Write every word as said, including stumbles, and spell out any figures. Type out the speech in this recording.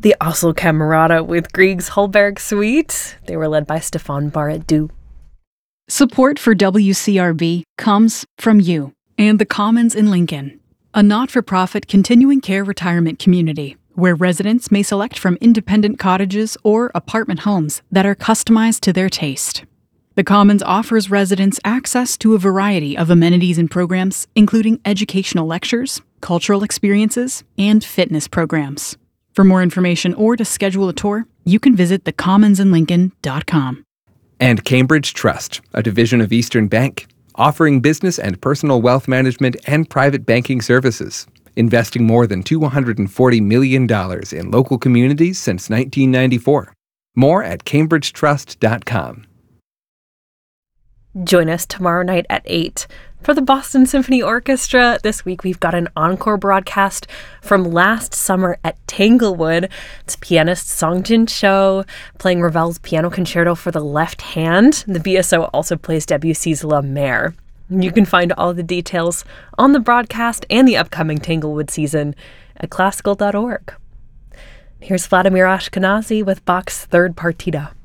The Oslo Camerata with Grieg's Holberg Suite. They were led by Stefan Barrett-Du. Support for W C R B comes from you and the Commons in Lincoln, a not-for-profit continuing care retirement community where residents may select from independent cottages or apartment homes that are customized to their taste. The Commons offers residents access to a variety of amenities and programs, including educational lectures, cultural experiences, and fitness programs. For more information or to schedule a tour, you can visit the commons in lincoln dot com. And Cambridge Trust, a division of Eastern Bank, offering business and personal wealth management and private banking services, investing more than two hundred forty million dollars in local communities since nineteen ninety-four. More at cambridge trust dot com. Join us tomorrow night at eight for the Boston Symphony Orchestra. This week we've got an encore broadcast from last summer at Tanglewood. It's pianist Song Jin Cho playing Ravel's Piano Concerto for the left hand. The B S O also plays Debussy's La Mer. You can find all the details on the broadcast and the upcoming Tanglewood season at classical dot org. Here's Vladimir Ashkenazy with Bach's Third Partita.